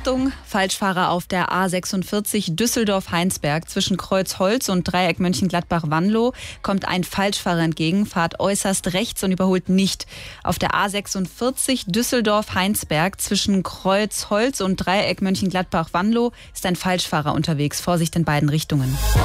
Achtung, Falschfahrer auf der A46 Düsseldorf-Heinsberg zwischen Kreuzholz und Dreieck Mönchengladbach-Wanlo kommt ein Falschfahrer entgegen, fahrt äußerst rechts und überholt nicht. Auf der A46 Düsseldorf-Heinsberg zwischen Kreuzholz und Dreieck Mönchengladbach-Wanlo ist ein Falschfahrer unterwegs. Vorsicht in beiden Richtungen.